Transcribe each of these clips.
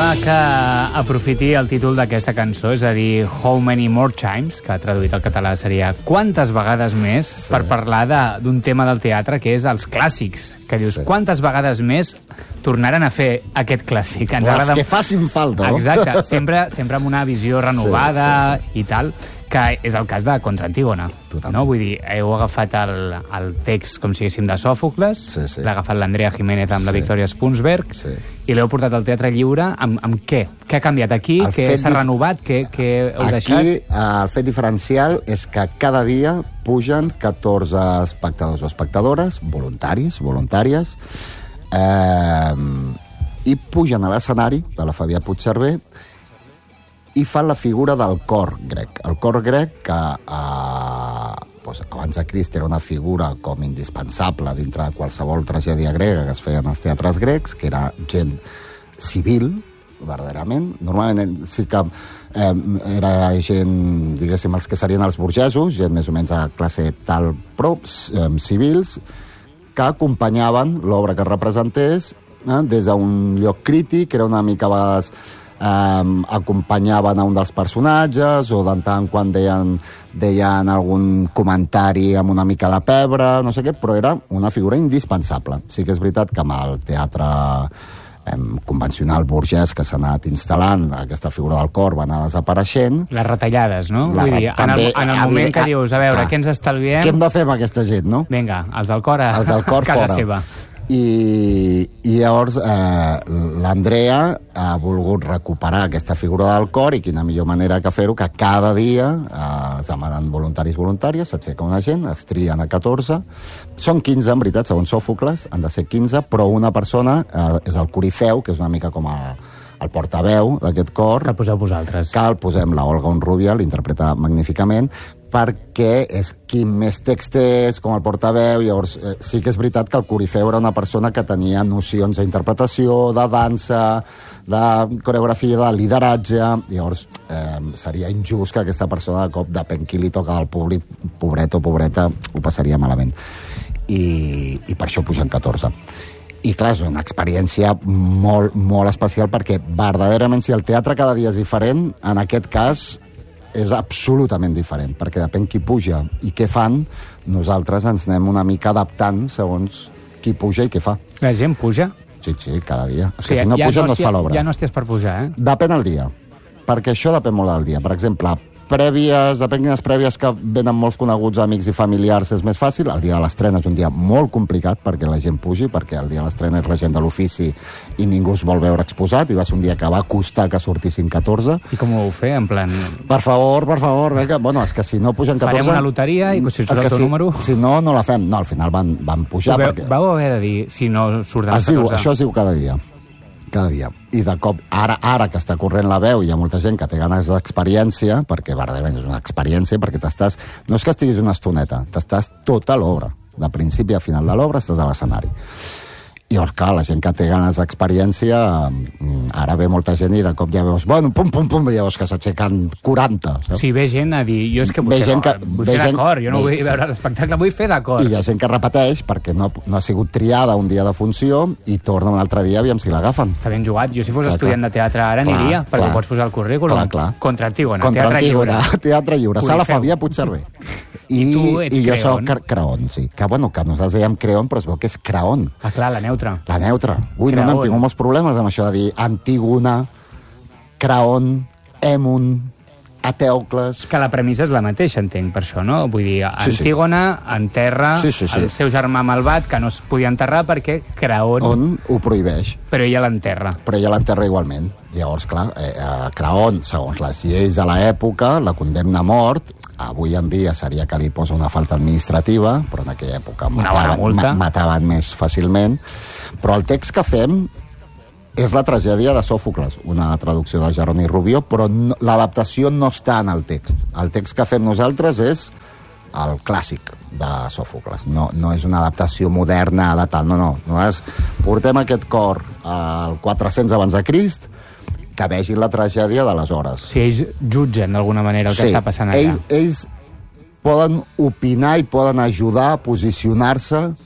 m'agrada que aprofiti el títol d'aquesta cançó, és a dir, How Many More Times, que traduït al català seria quantes vegades més, per parlar d'un tema del teatre que és els clàssics, que dius, quantes vegades més tornaran a fer aquest clàssic. Les que facin falta, no? Exacte, sempre amb una visió renovada i tal, que és el cas de Contra Antígona. No? Vull dir, heu agafat el text, com si diguéssim, de Sòfocles, l'ha agafat l'Andrea Jiménez amb la Victòria Spunsberg, i l'heu portat al Teatre Lliure amb què? Què ha canviat aquí? Què s'ha renovat? Què heu deixat? Aquí el fet diferencial és que cada dia pugen 14 espectadors o espectadores, voluntaris, voluntàries, i pugen a l'escenari de la Fabià Puigcerver i fan la figura del cor grec. El cor grec, que abans de Crist era una figura com indispensable dintre de qualsevol tragèdia grega que es feia en els teatres grecs, que era gent civil, verdaderament. Normalment sí que era gent, diguéssim, els que serien els burgesos, gent més o menys de classe tal, però civils, que acompanyaven l'obra que representés des d'un lloc crític, que era una mica a vegades acompanyaven a un dels personatges o de tant en quan deien algun comentari amb una mica de pebre, no sé què, però era una figura indispensable. Sí que és veritat que amb el teatre convencional burgès que s'ha anat instal·lant, aquesta figura del cor va anar desapareixent. Les retallades, no? Vull dir, en el moment que dius, a veure, què ens estalviem? Què hem de fer amb aquesta gent, no? Vinga, els del cor a casa fora. seva. I llavors l'Andrea ha volgut recuperar aquesta figura del cor, i quina millor manera que fer-ho que cada dia es demanen voluntaris voluntàries, s'aixeca una gent, es trien a 14, són 15 en veritat, segons Sòfocles, han de ser 15, però una persona és el corifeu, que és una mica com el portaveu d'aquest cor. Que el poseu vosaltres. Que el posem, la Olga Onrubia, l'interpreta magníficament, perquè és qui més text és, com el portaveu. Llavors sí que és veritat que el corifeu era una persona que tenia nocions d'interpretació, de dansa, de coreografia, de lideratge. Llavors seria injust que aquesta persona, de cop, depèn qui li toca al públic, pobret o pobreta, ho passaria malament. I per això pugen 14. I clar, és una experiència molt, molt especial, perquè verdaderament si el teatre cada dia és diferent, en aquest cas és absolutament diferent, perquè depèn qui puja i què fan, nosaltres ens anem una mica adaptant segons qui puja i què fa. La gent puja? Sí, cada dia. És que si no puja no es fa l'obra. Ja no estàs per pujar, eh? Depèn el dia, perquè això depèn molt del dia. Per exemple, prèvies, depèn quines prèvies que venen molts coneguts, amics i familiars, és més fàcil. El dia de l'estrena és un dia molt complicat perquè la gent pugi, perquè el dia de l'estrena és la gent de l'ofici i ningú es vol veure exposat, i va ser un dia que va costar que sortissin 14. I com ho vau fer, en plan... Per favor, vinga. Bueno, és que si no pugen 14... Farem una loteria i si surt el teu número... Si no, no la fem. No, al final van pujar perquè... Vau haver de dir si no surten els 14. Això es diu cada dia. Cada dia. I de cop, ara que està corrent la veu, hi ha molta gent que té ganes d'experiència, perquè verdaderament és una experiència, perquè t'estàs... No és que estiguis una estoneta, t'estàs tota l'obra. De principi a final de l'obra estàs a l'escenari. I llavors, clar, la gent que té ganes d'experiència, ara ve molta gent i de cop ja veus, bueno, pum, i llavors que s'aixequen 40. Saps? Sí, ve gent a dir, jo és que vull fer d'acord, jo no vull veure l'espectacle, vull fer d'acord. I hi ha gent que repeteix perquè no ha sigut triada un dia de funció i torna un altre dia, aviam si l'agafen. Està ben jugat. Jo si fos estudiant de teatre ara aniria, perquè pots posar el currículum. Clar. Contra Antígona, Teatre Lliure. Sala Fabià Puigcerver. I tu ets jo soc Creon, sí. Que nosaltres dèiem Creon, però es veu que és Creon. Ah, clar, la neutra. La neutra. Ui, no hem tingut molts problemes amb això de dir Antígona, Creon, Èmon, Atèocles... Que la premissa és la mateixa, entenc, per això, no? Vull dir, Antígona enterra el seu germà malvat, que no es podia enterrar perquè Creon ho prohibeix. Però ella l'enterra. Igualment. Llavors, clar, Creon, segons les lleis de l'època, la condemna a mort. Avui en dia seria que li posa una falta administrativa, però en aquella època mataven més fàcilment. Però el text que fem és la tragèdia de Sòfocles, una traducció de Jeroni Rubió, però l'adaptació no està en el text. El text que fem nosaltres és el clàssic de Sòfocles. No és una adaptació moderna de tal, no. Portem aquest cor al 400 abans de Crist, que vegin la tragèdia d'aleshores. Si ells jutgen d'alguna manera el que està passant allà. Ells poden opinar i poden ajudar a posicionar-se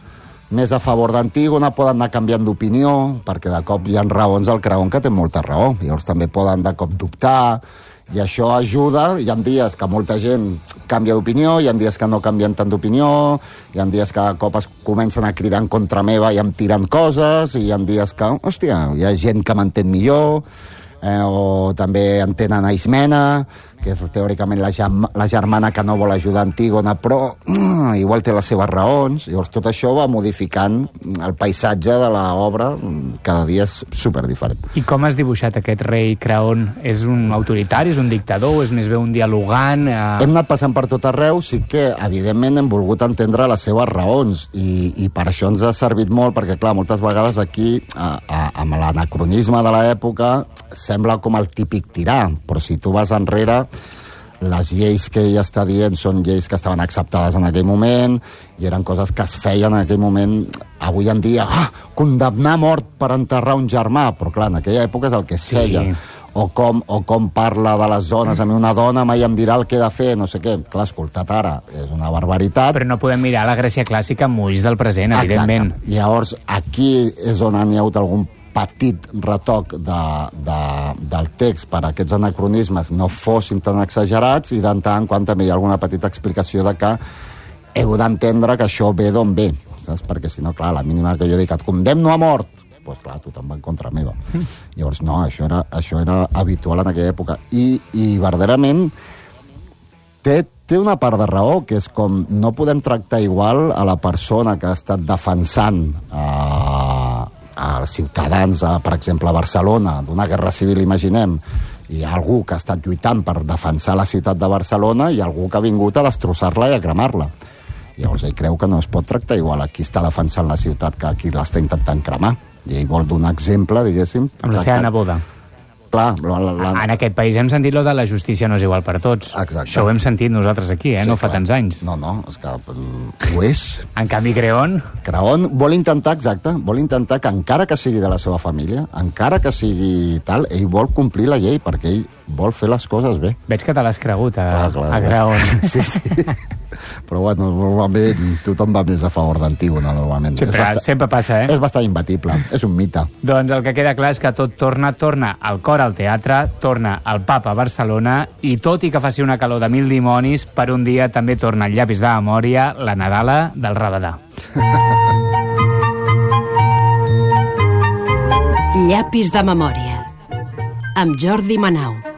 més a favor d'Antígona, poden anar canviant d'opinió, perquè de cop hi ha raons al Creont que té molta raó. Llavors també poden de cop dubtar, i això ajuda. Hi ha dies que molta gent canvia d'opinió, hi ha dies que no canvien tant d'opinió, hi ha dies que de cop es comencen a cridar en contra meva i em tiren coses, i hi ha dies que, hòstia, hi ha gent que m'entén millor, o també entenen a Ismena, que és teòricament la germana que no vol ajudar Antígona, però igual té les seves raons. Llavors tot això va modificant el paisatge de l'obra, cada dia és superdiferent. I com has dibuixat aquest rei Creont? És un autoritari, és un dictador, és més bé un dialogant? Hem anat passant per tot arreu, sí que evidentment hem volgut entendre les seves raons, i per això ens ha servit molt, perquè clar, moltes vegades aquí, amb l'anacronisme de l'època, sembla com el típic tirà, però si tu vas enrere, les lleis que ell està dient són lleis que estaven acceptades en aquell moment, i eren coses que es feien en aquell moment. Avui en dia, condemnar a mort per enterrar un germà, però clar, en aquella època és el que es feia. O com parla de les zones. A mi una dona mai em dirà el que he de fer, no sé què. Clar, escoltat ara, és una barbaritat. Però no podem mirar la Grècia clàssica amb ulls del present, evidentment. Exacte. Llavors, aquí és on hi ha hagut algun petit retoc del text per a aquests anacronismes no fossin tan exagerats, i de tant en quant també hi ha alguna petita explicació de que heu d'entendre que això ve d'on ve, saps? Perquè si no, clar, la mínima que jo dic et condemno a mort, doncs clar, tothom va en contra meva. Llavors no, això era habitual en aquella època, i verdaderament té una part de raó, que és com no podem tractar igual a la persona que ha estat defensant als ciutadans, per exemple, a Barcelona, d'una guerra civil, imaginem, i hi ha algú que ha estat lluitant per defensar la ciutat de Barcelona, i algú que ha vingut a destrossar-la i a cremar-la. Llavors ell creu que no es pot tractar igual a qui està defensant la ciutat que a qui l'està intentant cremar. I ell vol donar exemple, diguéssim. Amb la seva neboda. Clar, en aquest país hem sentit lo de la justícia no és igual per tots. Exacte. Això ho hem sentit nosaltres aquí, no fa tants anys. No, és que ho és. En canvi, Creont vol intentar, que encara que sigui de la seva família, encara que sigui tal, ell vol complir la llei, perquè ell vol fer les coses bé. Veig que te l'has cregut a Creont. Sí. Però bueno, normalment tothom va més a favor d'Antígona, normalment. Sempre passa, És bastant imbatible, és un mite. Doncs el que queda clar és que tot torna al cor al teatre, torna al papa a Barcelona, i tot i que faci una calor de 1000 dimonis, per un dia també torna el llapis de memòria, la Nadala del Rabadà. Llapis de memòria, amb Jordi Manau.